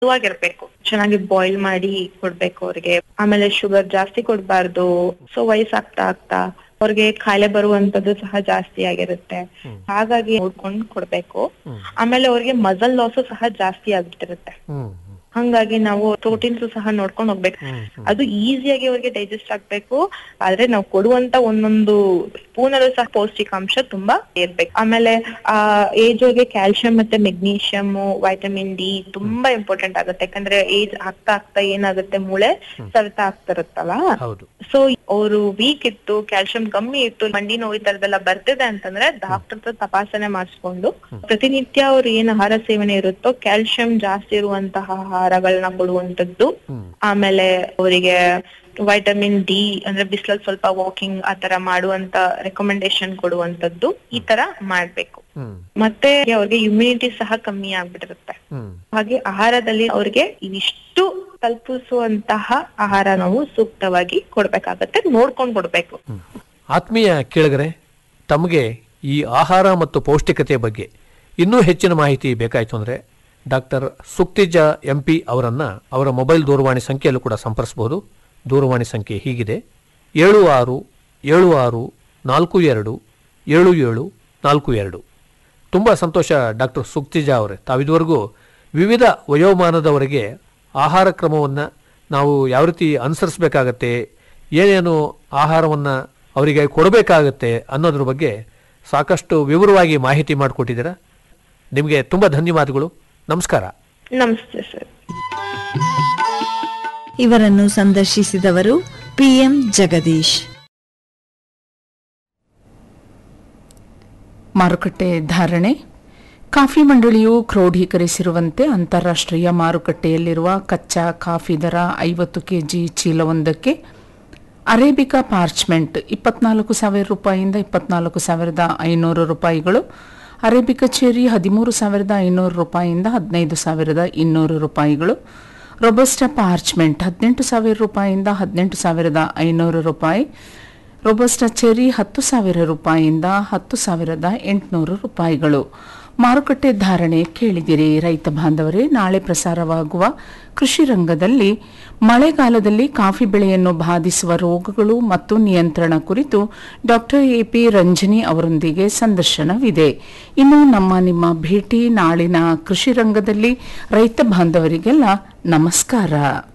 ವಾಗಿರ್ಬೇಕು, ಚೆನ್ನಾಗಿ ಬಾಯ್ಲ್ ಮಾಡಿ ಕೊಡ್ಬೇಕು ಅವ್ರಿಗೆ. ಆಮೇಲೆ ಶುಗರ್ ಜಾಸ್ತಿ ಕೊಡ್ಬಾರ್ದು. ಸೊ ವಯಸ್ಸಾಗ್ತಾ ಆಗ್ತಾ ಅವ್ರಿಗೆ ಕಾಯಿಲೆ ಬರುವಂತದ್ದು ಸಹ ಜಾಸ್ತಿ ಆಗಿರುತ್ತೆ. ಹಾಗಾಗಿ ನೋಡ್ಕೊಂಡು ಕೊಡ್ಬೇಕು. ಆಮೇಲೆ ಅವ್ರಿಗೆ ಮಸಲ್ ಲಾಸು ಸಹ ಜಾಸ್ತಿ ಆಗ್ಬಿಟ್ಟಿರುತ್ತೆ. ಹಂಗಾಗಿ ನಾವು ಪ್ರೋಟೀನ್ಸ್ ಸಹ ನೋಡ್ಕೊಂಡು ಹೋಗ್ಬೇಕು. ಅದು ಈಸಿಯಾಗಿ ಅವ್ರಿಗೆ ಡೈಜೆಸ್ಟ್ ಆಗ್ಬೇಕು. ಆದ್ರೆ ನಾವು ಕೊಡುವಂತ ಒಂದೊಂದು ಸ್ಪೂನ್ ಅಲ್ಲೂ ಸಹ ಪೌಷ್ಟಿಕಾಂಶ ತುಂಬಾ ಇರ್ಬೇಕು. ಆಮೇಲೆ ಏಜ್ ಅವ್ರಿಗೆ ಕ್ಯಾಲ್ಸಿಯಂ ಮತ್ತೆ ಮೆಗ್ನೀಷಿಯಂ, ವೈಟಮಿನ್ ಡಿ ತುಂಬಾ ಇಂಪಾರ್ಟೆಂಟ್ ಆಗುತ್ತೆ. ಯಾಕಂದ್ರೆ ಏಜ್ ಆಗ್ತಾ ಆಗ್ತಾ ಏನಾಗುತ್ತೆ, ಮೂಳೆ ಸವೆತ ಆಗ್ತಿರುತ್ತಲ್ಲ. ಸೊ ಅವರು ವೀಕ್ ಇತ್ತು, ಕ್ಯಾಲ್ಸಿಯಂ ಕಮ್ಮಿ ಇತ್ತು, ಮಂಡಿ ನೋವು ಈ ತರದೆಲ್ಲ ಬರ್ತಿದೆ ಅಂತಂದ್ರೆ ಡಾಕ್ಟರ್ ಹತ್ರ ತಪಾಸಣೆ ಮಾಡಿಸ್ಕೊಂಡು ಪ್ರತಿನಿತ್ಯ ಅವ್ರು ಏನ್ ಆಹಾರ ಸೇವನೆ ಇರುತ್ತೋ ಕ್ಯಾಲ್ಸಿಯಂ ಜಾಸ್ತಿ ಇರುವಂತಹ ಆಹಾರಗಳನ್ನ ಕೊಡುವಂತದ್ದು. ಆಮೇಲೆ ಅವರಿಗೆ ವೈಟಮಿನ್ ಡಿ ಅಂದ್ರೆ ಬಿಸಿಲಲ್ಲಿ ಸ್ವಲ್ಪ ವಾಕಿಂಗ್ ಆತರ ಮಾಡುವಂತ ರೆಕಮೆಂಡೇಶನ್ ಕೊಡುವಂತದ್ದು ಈ ತರ ಮಾಡ್ಬೇಕು. ಮತ್ತೆ ಅವ್ರಿಗೆ ಇಮ್ಯುನಿಟಿ ಸಹ ಕಮ್ಮಿ ಆಗ್ಬಿಟ್ಟಿರುತ್ತೆ. ಹಾಗೆ ಆಹಾರದಲ್ಲಿ ಅವ್ರಿಗೆ ಇವಿಷ್ಟು ತಲುಪಿಸುವಂತಹ ಆಹಾರ ನಾವು ಸೂಕ್ತವಾಗಿ ಕೊಡ್ಬೇಕಾಗತ್ತೆ, ನೋಡ್ಕೊಂಡ್ ಕೊಡ್ಬೇಕು. ಆತ್ಮೀಯ ಕೇಳಿಗರೆ, ತಮಗೆ ಈ ಆಹಾರ ಮತ್ತು ಪೌಷ್ಟಿಕತೆ ಬಗ್ಗೆ ಇನ್ನೂ ಹೆಚ್ಚಿನ ಮಾಹಿತಿ ಬೇಕಾಯಿತು ಅಂದರೆ ಡಾಕ್ಟರ್ ಸುಕ್ತಿಜಾ MP ಅವರನ್ನು ಅವರ ಮೊಬೈಲ್ ದೂರವಾಣಿ ಸಂಖ್ಯೆಯಲ್ಲೂ ಕೂಡ ಸಂಪರ್ಸಬಹುದು. ದೂರವಾಣಿ ಸಂಖ್ಯೆ ಹೀಗಿದೆ: 7676427742. ತುಂಬ ಸಂತೋಷ ಡಾಕ್ಟರ್ ಸುಕ್ತಿಜಾ ಅವರೇ, ತಾವಿದುವರೆಗೂ ವಿವಿಧ ವಯೋಮಾನದವರಿಗೆ ಆಹಾರ ಕ್ರಮವನ್ನು ನಾವು ಯಾವ ರೀತಿ ಅನುಸರಿಸಬೇಕಾಗತ್ತೆ, ಏನೇನು ಆಹಾರವನ್ನು ಅವರಿಗೆ ಕೊಡಬೇಕಾಗತ್ತೆ ಅನ್ನೋದ್ರ ಬಗ್ಗೆ ಸಾಕಷ್ಟು ವಿವರವಾಗಿ ಮಾಹಿತಿ ಮಾಡಿಕೊಟ್ಟಿದ್ದೀರಾ. ನಿಮಗೆ ತುಂಬ ಧನ್ಯವಾದಗಳು. ನಮಸ್ಕಾರ. ನಮಸ್ತೆ ಸರ್. ಇವರನ್ನು ಸಂದರ್ಶಿಸಿದವರು PM ಜಗದೀಶ್. ಮಾರುಕಟ್ಟೆ ಧಾರಣೆ. ಕಾಫಿ ಮಂಡಳಿಯು ಕ್ರೋಢೀಕರಿಸಿರುವಂತೆ ಅಂತಾರಾಷ್ಟ್ರೀಯ ಮಾರುಕಟ್ಟೆಯಲ್ಲಿರುವ ಕಚ್ಚಾ ಕಾಫಿ ದರ 50 kg ಚೀಲವೊಂದಕ್ಕೆ ಅರೇಬಿಕಾ ಪಾರ್ಚ್ಮೆಂಟ್ 24,000 ರೂಪಾಯಿಯಿಂದ 24,500 ರೂಪಾಯಿಗಳು, ಅರೇಬಿಕಾ ಚೆರಿ 13,500 ರೂಪಾಯಿಯಿಂದ 15,200 ರೂಪಾಯಿಗಳು, ರೊಬಸ್ಟಾ ಪಾರ್ಚ್ಮೆಂಟ್ 18,000 ರೂಪಾಯಿಯಿಂದ 18,500 ರೂಪಾಯಿ, ರೊಬಸ್ಟಾ ಚೆರಿ 10,000 ರೂಪಾಯಿಯಿಂದ 10,800 ರೂಪಾಯಿಗಳು. ಮಾರುಕಟ್ಟೆ ಧಾರಣೆ ಕೇಳಿದಿರಿ. ರೈತ ಬಾಂಧವರೇ, ನಾಳೆ ಪ್ರಸಾರವಾಗುವ ಕೃಷಿ ರಂಗದಲ್ಲಿ ಮಳೆಗಾಲದಲ್ಲಿ ಕಾಫಿ ಬೆಳೆಯನ್ನು ಬಾಧಿಸುವ ರೋಗಗಳು ಮತ್ತು ನಿಯಂತ್ರಣ ಕುರಿತು ಡಾಕ್ಟರ್ AP ರಂಜನಿ ಅವರೊಂದಿಗೆ ಸಂದರ್ಶನವಿದೆ. ಇನ್ನು ನಿಮ್ಮ ಭೇಟಿ ನಾಳಿನ ಕೃಷಿ ರಂಗದಲ್ಲಿ. ರೈತ ಬಾಂಧವರಿಗೆಲ್ಲ ನಮಸ್ಕಾರ.